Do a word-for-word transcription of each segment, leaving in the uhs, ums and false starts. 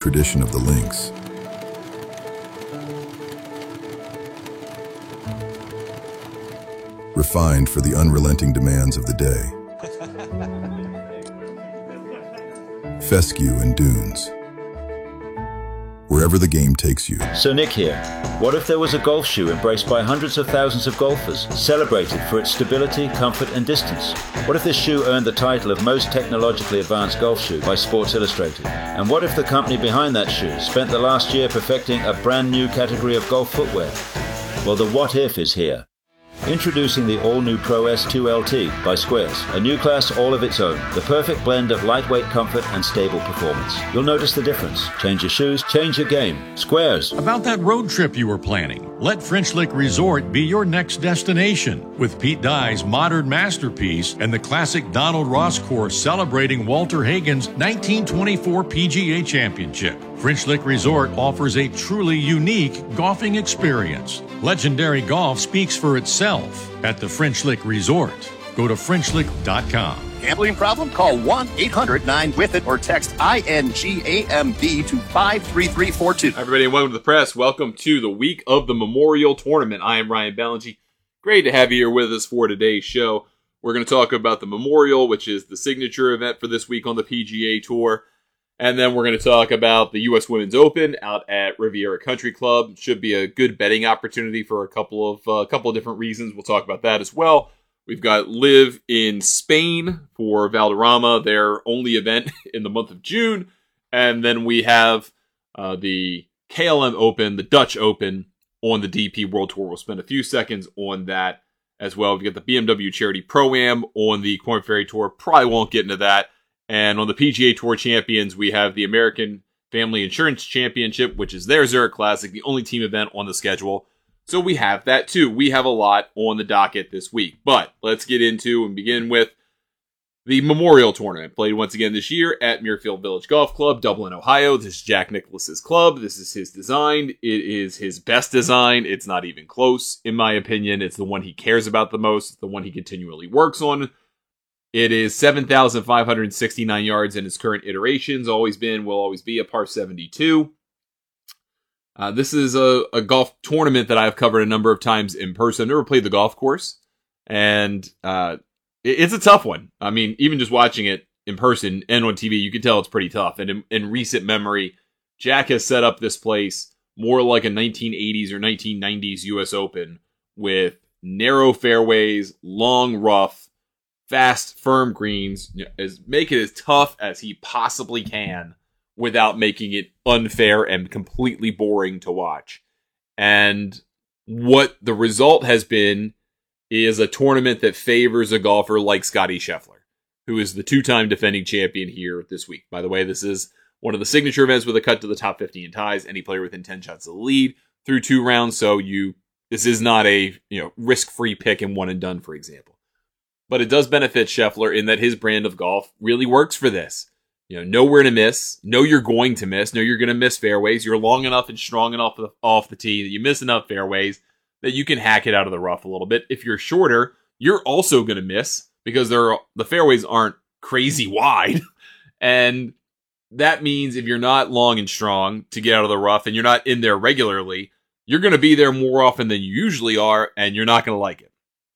tradition of the links. Refined for the unrelenting demands of the day. Fescue and dunes. Wherever the game takes you. So Nick here. What if there was a golf shoe embraced by hundreds of thousands of golfers, celebrated for its stability, comfort and distance? What if this shoe earned the title of most technologically advanced golf shoe by Sports Illustrated? And what if the company behind that shoe spent the last year perfecting a brand new category of golf footwear? Well, the what if is here. Introducing the all-new Pro S two L T by Squares, a new class all of its own, the perfect blend of lightweight comfort and stable performance. You'll notice the difference. Change your shoes, change your game. Squares. About that road trip you were planning, let French Lick Resort be your next destination. With Pete Dye's modern masterpiece and the classic Donald Ross course celebrating Walter Hagen's nineteen twenty-four P G A Championship, French Lick Resort offers a truly unique golfing experience. Legendary golf speaks for itself at the French Lick Resort. Go to French Lick dot com. Gambling problem? Call one eight hundred nine with it or text I N G A M B to five three three four two. Hi everybody, and welcome to the press. Welcome to the week of the Memorial Tournament. I am Ryan Ballingy. Great to have you here with us for today's show. We're going to talk about the Memorial, which is the signature event for this week on the P G A Tour. And then we're going to talk about the U S Women's Open out at Riviera Country Club. Should be a good betting opportunity for a couple of uh, couple of different reasons. We'll talk about that as well. We've got Live in Spain for Valderrama, their only event in the month of June. And then we have uh, the K L M Open, the Dutch Open on the D P World Tour. We'll spend a few seconds on that as well. We've got the B M W Charity Pro-Am on the Korn Ferry Tour. Probably won't get into that. And on the P G A Tour Champions, we have the American Family Insurance Championship, which is their Zurich Classic, the only team event on the schedule. So we have that too. We have a lot on the docket this week. But let's get into and begin with the Memorial Tournament. Played once again this year at Muirfield Village Golf Club, Dublin, Ohio. This is Jack Nicklaus's club. This is his design. It is his best design. It's not even close, in my opinion. It's the one he cares about the most. It's the one he continually works on. It is seven thousand five hundred sixty-nine yards in its current iterations. Always been, will always be a par seventy-two. Uh, this is a, a golf tournament that I've covered a number of times in person. I've never played the golf course. And uh, it, it's a tough one. I mean, even just watching it in person and on T V, you can tell it's pretty tough. And in, in recent memory, Jack has set up this place more like a nineteen eighties or nineteen nineties U S Open with narrow fairways, long rough, fast, firm greens, as make it as tough as he possibly can without making it unfair and completely boring to watch. And what the result has been is a tournament that favors a golfer like Scottie Scheffler, who is the two-time defending champion here this week. By the way, this is one of the signature events with a cut to the top fifty in ties. Any player within ten shots of the lead through two rounds. So you, this is not a you know risk-free pick and one and done, for example. But it does benefit Scheffler in that his brand of golf really works for this. You know, nowhere to miss. Know you're going to miss. Know you're going to miss fairways. You're long enough and strong enough off the tee that you miss enough fairways that you can hack it out of the rough a little bit. If you're shorter, you're also going to miss because there are, the fairways aren't crazy wide. And that means if you're not long and strong to get out of the rough and you're not in there regularly, you're going to be there more often than you usually are, and you're not going to like it.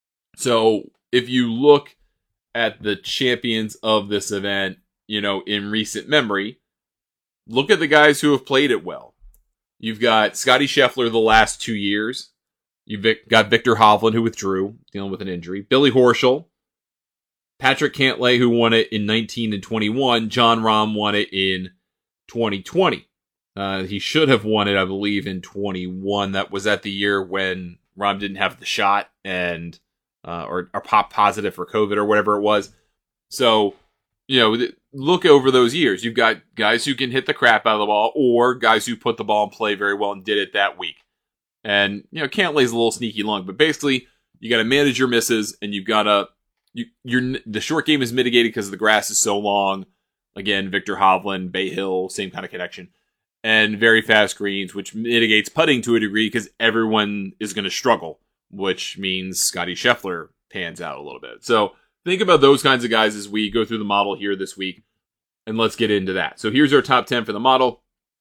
So if you look at the champions of this event, you know, in recent memory, look at the guys who have played it well. You've got Scottie Scheffler the last two years. You've got Viktor Hovland, who withdrew, dealing with an injury. Billy Horschel. Patrick Cantlay, who won it in nineteen and twenty-one. Jon Rahm won it in twenty twenty. Uh, he should have won it, I believe, in twenty-one. That was at the year when Rahm didn't have the shot and uh, or, or pop positive for COVID or whatever it was. So, you know, look over those years. You've got guys who can hit the crap out of the ball or guys who put the ball in play very well and did it that week. And, you know, Cantlay's a little sneaky long, but basically you got to manage your misses and you've got to, you, you're, the short game is mitigated because the grass is so long. Again, Viktor Hovland, Bay Hill, same kind of connection. And very fast greens, which mitigates putting to a degree because everyone is going to struggle, which means Scottie Scheffler pans out a little bit. So think about those kinds of guys as we go through the model here this week, and let's get into that. So here's our top ten for the model.